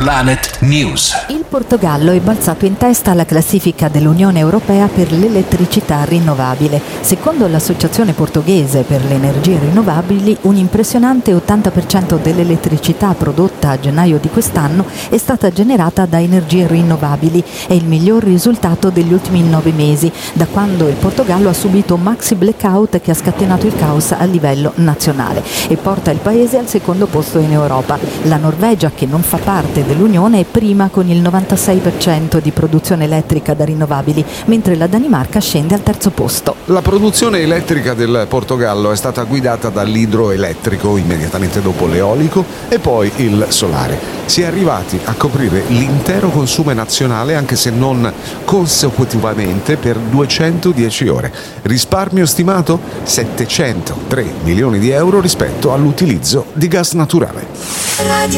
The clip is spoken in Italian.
Planet News. Il Portogallo è balzato in testa alla classifica dell'Unione Europea per l'elettricità rinnovabile. Secondo l'Associazione Portoghese per le Energie Rinnovabili, un impressionante 80% dell'elettricità prodotta a gennaio di quest'anno è stata generata da energie rinnovabili. È il miglior risultato degli ultimi 9 mesi, da quando il Portogallo ha subito un maxi blackout che ha scatenato il caos a livello nazionale e porta il paese al secondo posto in Europa. La Norvegia, che non fa parte dell'Unione, è prima con il 96% di produzione elettrica da rinnovabili, mentre la Danimarca scende al terzo posto. La produzione elettrica del Portogallo è stata guidata dall'idroelettrico, immediatamente dopo l'eolico e poi il solare. Si è arrivati a coprire l'intero consumo nazionale, anche se non consecutivamente, per 210 ore. Risparmio stimato? 703 milioni di euro rispetto all'utilizzo di gas naturale.